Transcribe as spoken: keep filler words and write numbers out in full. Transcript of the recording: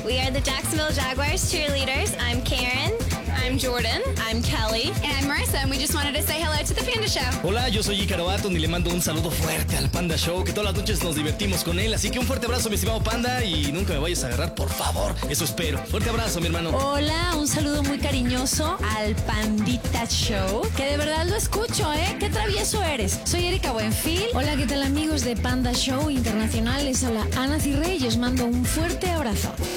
We are the Jacksonville Jaguars cheerleaders. I'm Karen. I'm Jordan. I'm Kelly. And I'm Marissa, and we just wanted to say hello to the Panda Show. Hola, yo soy Ícaro Aton y le mando un saludo fuerte al Panda Show, que todas las noches nos divertimos con él. Así que un fuerte abrazo, mi estimado Panda, y nunca me vayas a agarrar, por favor. Eso espero. Fuerte abrazo, mi hermano. Hola, un saludo muy cariñoso al Pandita Show, que de verdad lo escucho, ¿eh? Qué travieso eres. Soy Erika Buenfil. Hola, ¿qué tal, amigos de Panda Show Internacional? Les habla Ana Cirrey y os mando un fuerte abrazo.